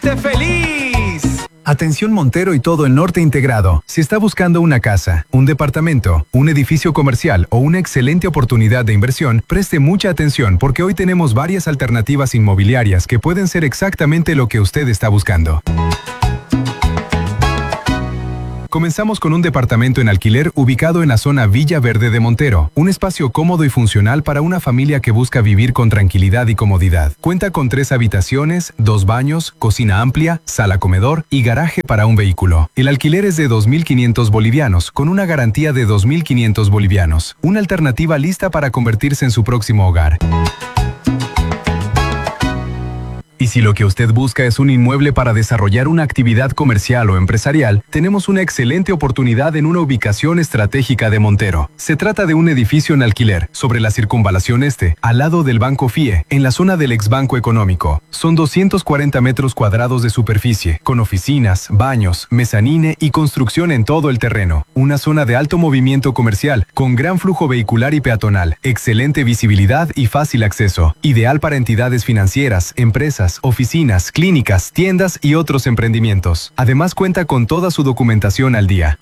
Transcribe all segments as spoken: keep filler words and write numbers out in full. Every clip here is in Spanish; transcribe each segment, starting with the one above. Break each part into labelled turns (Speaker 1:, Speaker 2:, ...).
Speaker 1: siente feliz.
Speaker 2: Atención Montero y todo el norte integrado. Si está buscando una casa, un departamento, un edificio comercial o una excelente oportunidad de inversión, preste mucha atención porque hoy tenemos varias alternativas inmobiliarias que pueden ser exactamente lo que usted está buscando. Comenzamos con un departamento en alquiler ubicado en la zona Villa Verde de Montero, un espacio cómodo y funcional para una familia que busca vivir con tranquilidad y comodidad. Cuenta con tres habitaciones, dos baños, cocina amplia, sala comedor y garaje para un vehículo. El alquiler es de dos mil quinientos bolivianos, con una garantía de dos mil quinientos bolivianos. Una alternativa lista para convertirse en su próximo hogar. Y si lo que usted busca es un inmueble para desarrollar una actividad comercial o empresarial, tenemos una excelente oportunidad en una ubicación estratégica de Montero. Se trata de un edificio en alquiler, sobre la Circunvalación Este, al lado del Banco F I E, en la zona del ex Banco Económico. Son doscientos cuarenta metros cuadrados de superficie, con oficinas, baños, mezanine y construcción en todo el terreno. Una zona de alto movimiento comercial, con gran flujo vehicular y peatonal, excelente visibilidad y fácil acceso. Ideal para entidades financieras, empresas, oficinas, clínicas, tiendas y otros emprendimientos. Además cuenta con toda su documentación al día.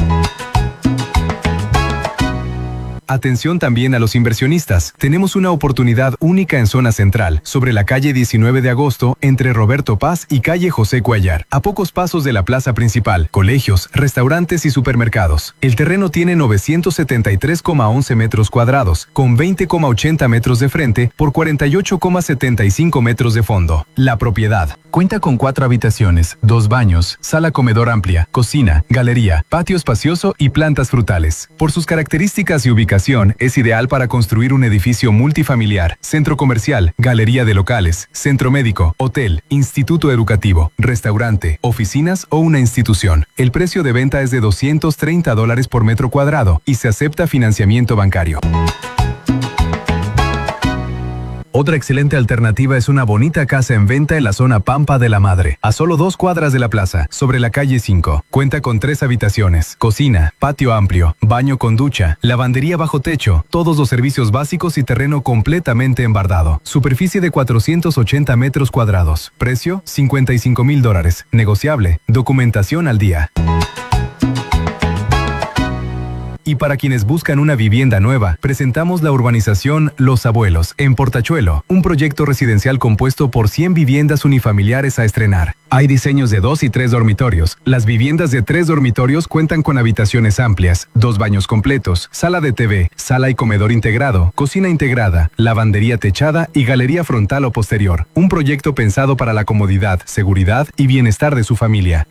Speaker 2: Atención también a los inversionistas. Tenemos una oportunidad única en zona central, sobre la calle diecinueve de agosto, entre Roberto Paz y calle José Cuellar, a pocos pasos de la plaza principal, colegios, restaurantes y supermercados. El terreno tiene novecientos setenta y tres coma once metros cuadrados, con veinte coma ochenta metros de frente por cuarenta y ocho coma setenta y cinco metros de fondo. La propiedad cuenta con cuatro habitaciones, dos baños, sala comedor amplia, cocina, galería, patio espacioso y plantas frutales. Por sus características y ubicación, es ideal para construir un edificio multifamiliar, centro comercial, galería de locales, centro médico, hotel, instituto educativo, restaurante, oficinas o una institución. El precio de venta es de doscientos treinta dólares por metro cuadrado y se acepta financiamiento bancario. Otra excelente alternativa es una bonita casa en venta en la zona Pampa de la Madre, a solo dos cuadras de la plaza, sobre la calle cinco. Cuenta con tres habitaciones, cocina, patio amplio, baño con ducha, lavandería bajo techo, todos los servicios básicos y terreno completamente embardado. Superficie de cuatrocientos ochenta metros cuadrados. Precio, cincuenta y cinco mil dólares. Negociable. Documentación al día. Y para quienes buscan una vivienda nueva, presentamos la urbanización Los Abuelos, en Portachuelo, un proyecto residencial compuesto por cien viviendas unifamiliares a estrenar. Hay diseños de dos y tres dormitorios. Las viviendas de tres dormitorios cuentan con habitaciones amplias, dos baños completos, sala de T V, sala y comedor integrado, cocina integrada, lavandería techada y galería frontal o posterior. Un proyecto pensado para la comodidad, seguridad y bienestar de su familia.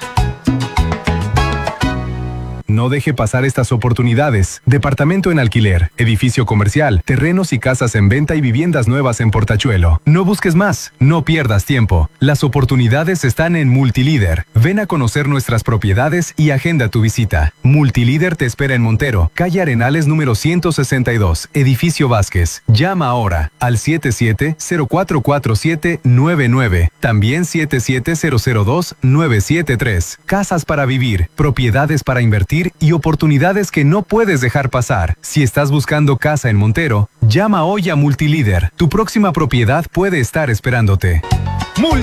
Speaker 2: No deje pasar estas oportunidades. Departamento en alquiler, edificio comercial, terrenos y casas en venta y viviendas nuevas en Portachuelo. No busques más, no pierdas tiempo. Las oportunidades están en Multilíder. Ven a conocer nuestras propiedades y agenda tu visita. Multilíder te espera en Montero, calle Arenales número ciento sesenta y dos, edificio Vázquez. Llama ahora al siete siete cero cuatro cuatro siete nueve nueve, también siete siete cero cero dos nueve siete tres. Casas para vivir, propiedades para invertir y oportunidades que no puedes dejar pasar. Si estás buscando casa en Montero, llama hoy a Multilíder. Tu próxima propiedad puede estar esperándote.